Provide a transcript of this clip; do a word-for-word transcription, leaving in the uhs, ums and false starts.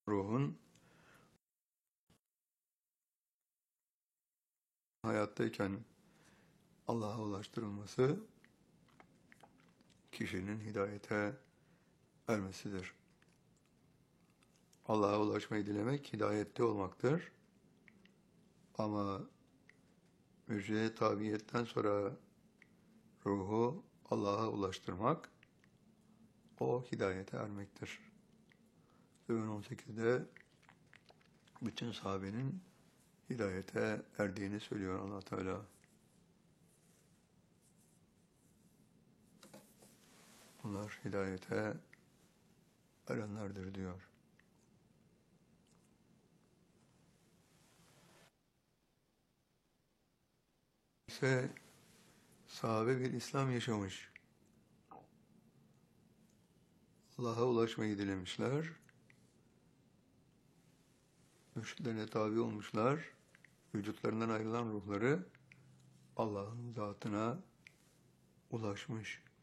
ruhun hayattayken Allah'a ulaştırılması kişinin hidayete ermesidir. Allah'a ulaşmayı dilemek hidayette olmaktır. Ama mürciye tabiiyetten sonra ruhu Allah'a ulaştırmak, o hidayete ermektir. Sürün on sekizde bütün sahabenin hidayete erdiğini söylüyor Allah Teala. Bunlar hidayete erenlerdir diyor. İşte sahabe bir İslam yaşamış. Allah'a ulaşmayı dilemişler. Mürşitlerine tabi olmuşlar. Vücutlarından ayrılan ruhları Allah'ın zatına ulaşmış.